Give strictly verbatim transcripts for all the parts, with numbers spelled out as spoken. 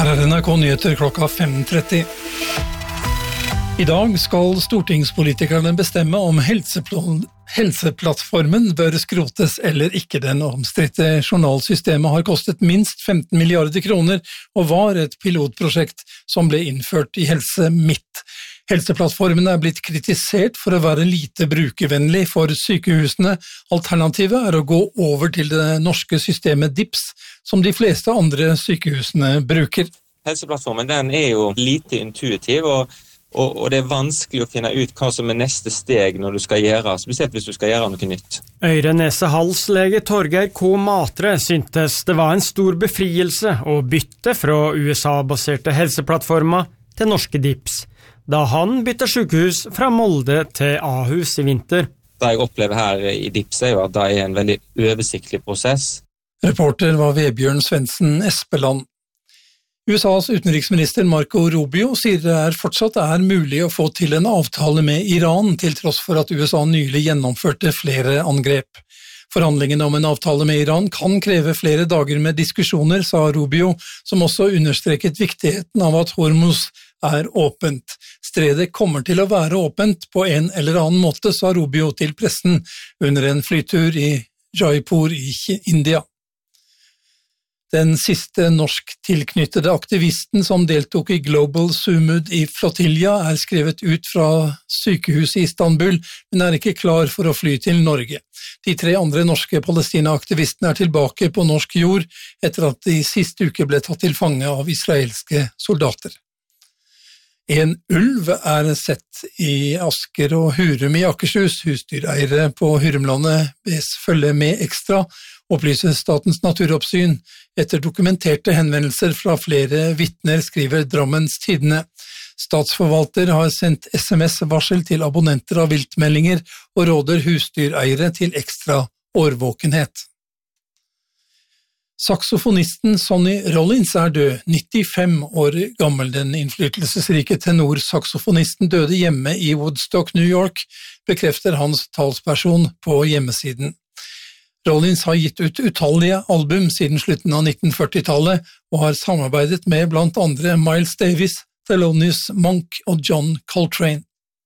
Her er N R K Nyheter klokka fem tretti. I dag skal stortingspolitikerne bestemme om helsepl- helseplattformen bør skrotes eller ikke. Den omstridte journalsystemet har kostet minst femten milliarder kroner og var et pilotprosjekt som ble innført i Helse Midt. Helseplattformen er blitt kritisert for å være lite brukervennlig for sykehusene. Alternativet er å gå over til det norske systemet D I P S, som de fleste andre sykehusene bruker. Helseplattformen den er jo lite intuitiv, og, og, og det er vanskelig å finne ut hva som er neste steg når du skal gjøre, spesielt hvis du skal gjøre noe nytt. Øre-nese-hals-lege Torgeir K. Matre syntes det var en stor befrielse å bytte fra U S A-baserte helseplattformer til norske D I P S, da han bytte sykehus fra Molde til Ahus i vinter. Det jeg opplever her i D I P S er jo at det er en veldig oversiktlig prosess. Reporter var Vebjørn Svendsen Espeland. U S A's utenriksminister Marco Rubio sier det er fortsatt er mulig å få til en avtale med Iran, til tross for at U S A nylig gjennomførte flere angrep. Forhandlingene om en avtale med Iran kan kreve flere dager med diskusjoner, sa Rubio, som også understreket viktigheten av at Hormuz er åpent. Stredet kommer til å være åpent på en eller annen måte, sa Rubio til pressen under en flytur i Jaipur i India. Den siste norsk tilknyttede aktivisten som deltok i Global Sumud i Flotilla er skrevet ut fra sykehuset i Istanbul, men er ikke klar for å fly til Norge. De tre andre norske Palestina-aktivistene er tilbake på norsk jord etter at de siste uke ble tatt til fange av israelske soldater. En ulv er sett i Asker og Hurum i Akershus. Husdyreiere på Hurumlandet bes følge med ekstra, opplyser Statens naturoppsyn. Etter dokumenterte henvendelser fra flere vitner, skriver Drammens Tidende. Statsforvalter har sendt S M S-varsel til abonnenter av viltmeldinger og råder husdyreiere til ekstra årvåkenhet. Saksofonisten Sonny Rollins er død, nittifem år gammel. Den innflytelsesrike tenor-saksofonisten døde hjemme i Woodstock, New York, bekrefter hans talsperson på hjemmesiden. Rollins har gitt ut utallige album siden slutten av nitten førtitallet og har samarbeidet med blant andre Miles Davis, Thelonious Monk og John Coltrane.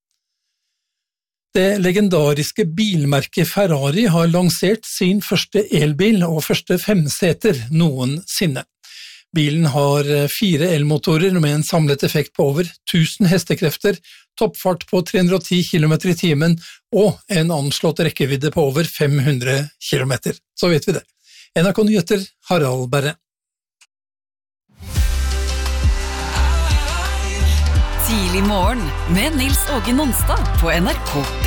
Det legendariske bilmerket Ferrari har lansert sin første elbil og første femseter noensinne. Bilen har fire elmotorer med en samlet effekt på over tusen hestekrefter, toppfart på tre hundre og ti kilometer i timen og en anslått rekkevidde på over fem hundre kilometer. Så vet vi det. N R K Nyheter, Harald Berre. Tidlig morgen med Nils Åge Nonstad på N R K.